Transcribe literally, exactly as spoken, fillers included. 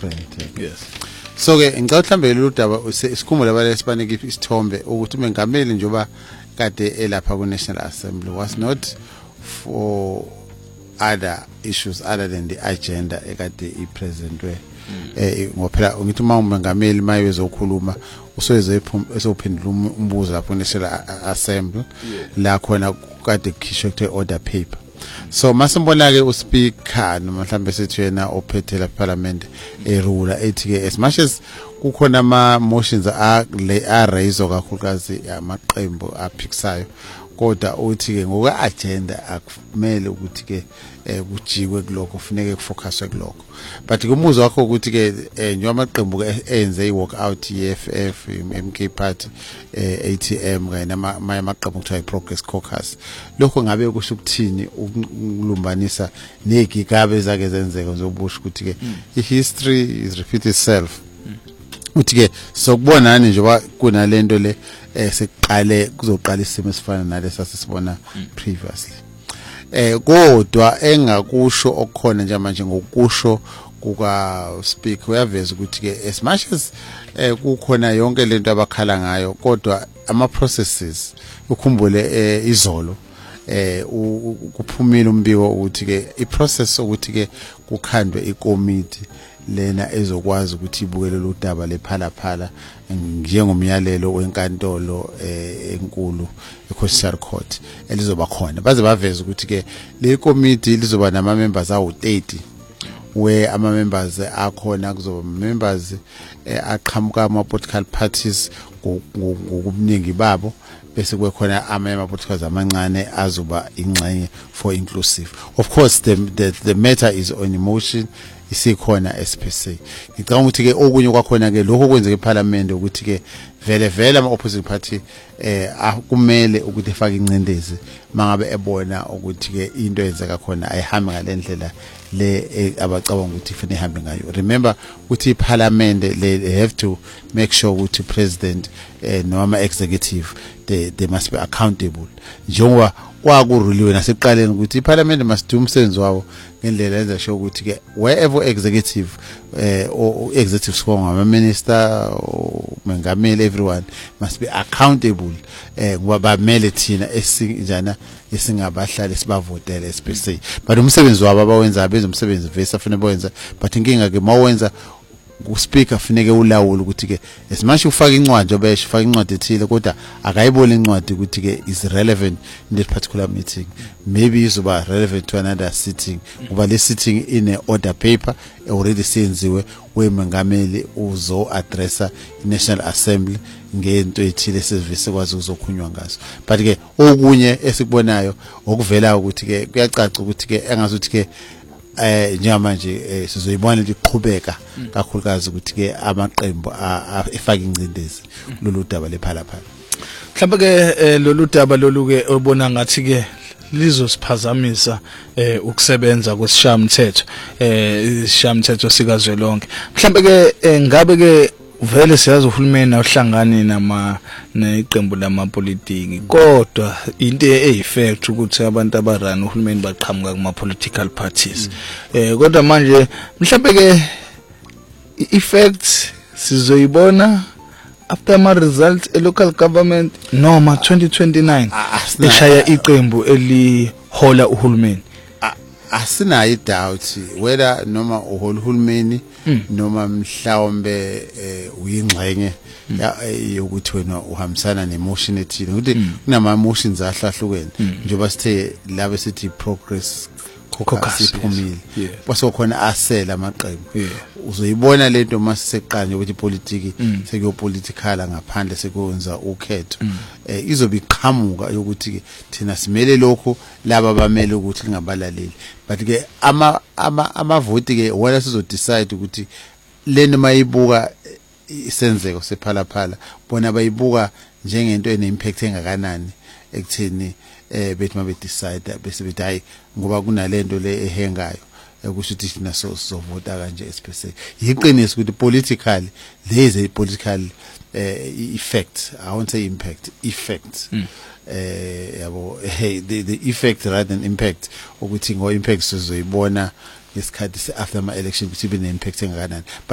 different. Yes. So ke ngicela mhlambe lolu daba isikhumbule abale sibanike isithombe ukuthi umengameli njoba kade elapha ku National Assembly was not for other issues other than the agenda ekade ipresident we eh ngophela ngithi uma umengameli maye ezokhuluma usoyeze esophendula umbuzo lapho ku National Assembly la khona kade kukhishwe kuthe order paper. So masimbona ke uspeaker noma mhlambe sethi yena ophethe la parliament erula ethi ke as much as kukhona ama motions a a raise kakhulukazi amaqembu aphikisayo kodwa uthi ke ngoku agenda akumele ukuthi ke kujikwe kuloko kufuneke kufocuswe kuloko but kumuzwa wakho ukuthi ke nje amaqembu enze iwalk out E F F M K party A T M kanye nama amaqembu kuthiwa iProgress Caucus lokho ngabe kusho ukuthini ukulumbanisa negigabe zake zenzeka ngizobusha ukuthi ke history is repeat itself uthi ke sokubonani nje kunalento le sekuqale kuzoqala isimo esifana nalesa sisibona previously eh kodwa engakusho okukhona nje manje ngokusho kuka speak uyaveza ukuthi ke as much as kukhona yonke lento abakhala ngayo kodwa ama processes ukhumbule izolo eh kuphumile umbiko ukuthi ke i process ukuthi ke kukhandwe i committee lena ezokwazi ukuthi ibukele lo daba lephala phala njengomyalelo wenkantolo enkulu eConstitutional Court elizoba khona baze baveza ukuthi ke le committee lizoba nama members awu thirty where ama members akhona kuzoba members aqhamuka ama political parties ngokubuningi babo bese kukhona ama political amancane azoba ingxenye for inclusive. Of course the the, the matter is on emotion isikhona S P C. Ngicabanga ukuthi ke okunye kwakhona ke lokho kwenzeka eParliament ukuthi ke vele vele ama opposition party eh kumele ukuthi efake incindezi mangabe ebona ukuthi ke into eyenzeka khona ayihambi ngalendlela le abacabanga ukuthi ifene ihambe ngayo. Remember ukuthi iParliament they have to make sure ukuthi president eh noma executive they they must be accountable. Njengoba kwakuruliwe nasekuqaleni ukuthi iParliament must do umsebenzi wawo ngendlela enza sho ukuthi ke wherever executive eh or executive squad ama minister mengameli everyone must be accountable eh ngoba bamele thina esinjana esingabahlali sibavotela S P C but umsebenzi wabo abawenza benza umsebenzi vese afanele bawenza but inkinga ke mawenza ku speaker funeke ulawula ukuthi ke as much ufaka incwadi obeshe ufaka incwadi ethile kodwa akayibona incwadi ukuthi ke is relevant in that particular meeting maybe izoba relevant to another sitting kuba le sitting in a order paper already senziwe wemengameli uzo addressa iNational Assembly ngento ethile sevise kwazi uzokhulunywa ngaso but ke okunye esikubonayo okuvela ukuthi ke kuyacaca ukuthi ke engazuthi ke eh njengamanje sizoyibona liqhubeka kakhulukazi ukuthi ke amaqembu efaka incindezi lolu daba lephala phala mhlawumbe ke lolu daba lolu ke obona ngathi ke lizosiphazamisa eh ukusebenza kwesishamthetho eh isishamthetho sikazwelonke mhlawumbe ke ngabe ke vele siyazi uhulumeni awuhlangani nama neqembu lamapolitiki kodwa into eyifact ukuthi abantu abarana uhulumeni baqhamuka kuma political parties eh kodwa manje mhlawumbe ke effects sizoyibona after ama results e local government noma twenty twenty-nine eshaya iqembu elihola uhulumeni asinayo idoubt whether noma uhola uhulumeni noma mhlawumbe uyingxenye yokuthi wena uhambisana nemotion ethile ukuthi kunama motions ahlahlukene njengoba sithe labe sithi progress Caucus iphumile base khona asela amaqembu uzoyibona lento masiseqanje ukuthi ipolitiki sekuyo political ngaphandle sekwenza ukhetho izobe iqhamuka yokuthi ke thina simele lokho laba bamele ukuthi lingabalaleli but ke ama ama vote ke wena sizo decide ukuthi lento mayibuka isenzeko sephala phala bona bayibuka njengento ene impact engakanani ekuthini eh bethi mabe decide bese bethi hayi ngoba kunalento le ehengayo ekusho ukuthi thina so sovota kanje especially yiqiniso ukuthi politically there is a political uh, effect I won't say impact effect eh yabo hey the, the effect rather than impact ukuthi ngo impact sizoyibona ngesikhathi after ama election ukuthi ibe ne impact engakanani.